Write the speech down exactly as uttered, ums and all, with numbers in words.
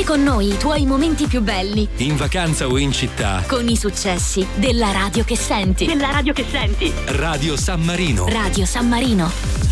Vivi con noi i tuoi momenti più belli. In vacanza o in città. Con i successi della radio che senti. Della radio che senti. Radio San Marino. Radio San Marino.